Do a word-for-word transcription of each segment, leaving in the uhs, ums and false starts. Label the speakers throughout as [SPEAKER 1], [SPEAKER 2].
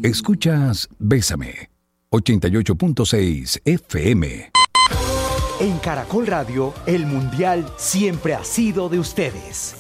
[SPEAKER 1] Escuchas Bésame, ochenta y ocho punto seis F M.
[SPEAKER 2] En Caracol Radio, el Mundial siempre ha sido de ustedes.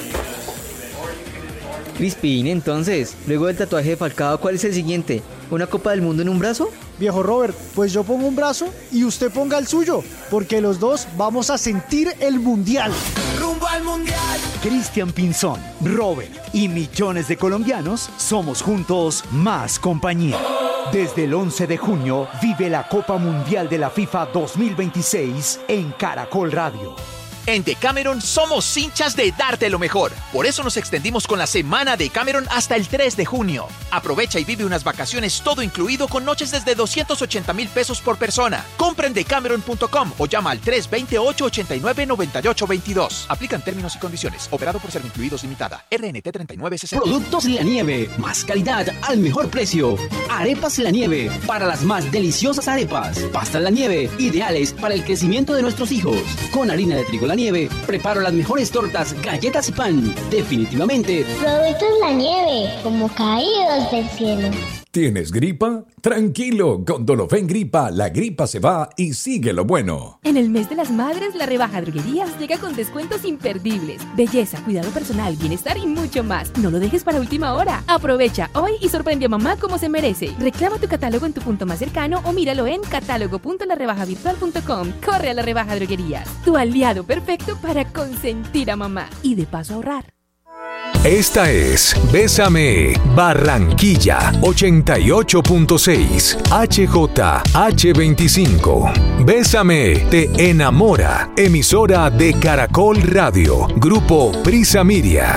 [SPEAKER 3] Crispin, entonces, luego del tatuaje de Falcao, ¿cuál es el siguiente? ¿Una Copa del Mundo en un brazo?
[SPEAKER 4] Viejo Robert, pues yo pongo un brazo y usted ponga el suyo, porque los dos vamos a sentir el Mundial.
[SPEAKER 2] ¡Rumbo al Mundial! Cristian Pinzón, Robert y millones de colombianos somos juntos más compañía. Desde el once de junio vive la Copa Mundial de la FIFA dos mil veintiséis en Caracol Radio.
[SPEAKER 5] En Decameron somos hinchas de darte lo mejor. Por eso nos extendimos con la semana Decameron hasta el tres de junio. Aprovecha y vive unas vacaciones todo incluido con noches desde doscientos ochenta mil pesos por persona. Compra en decameron punto com o llama al tres dos ocho, ocho nueve, nueve ocho dos dos. Aplican términos y condiciones. Operado por Servincluidos Limitada. R N T treinta y nueve sesenta.
[SPEAKER 6] Productos La Nieve. Más calidad al mejor precio. Arepas La Nieve. Para las más deliciosas arepas. Pastas La Nieve. Ideales para el crecimiento de nuestros hijos. Con harina de trigo La Nieve, preparo las mejores tortas, galletas y pan. Definitivamente,
[SPEAKER 7] Productos La Nieve, como caídos del cielo.
[SPEAKER 1] ¿Tienes gripa? Tranquilo, con Dolofen Gripa, la gripa se va y sigue lo bueno.
[SPEAKER 8] En el mes de las madres, la rebaja Droguerías llega con descuentos imperdibles. Belleza, cuidado personal, bienestar y mucho más. No lo dejes para última hora. Aprovecha hoy y sorprende a mamá como se merece. Reclama tu catálogo en tu punto más cercano o míralo en catálogo punto la rebaja virtual punto com. Corre a la rebaja Droguerías, tu aliado perfecto para consentir a mamá y de paso ahorrar.
[SPEAKER 9] Esta es Bésame Barranquilla ochenta y ocho punto seis H J H veinticinco. Bésame te enamora. Emisora de Caracol Radio. Grupo Prisa Media.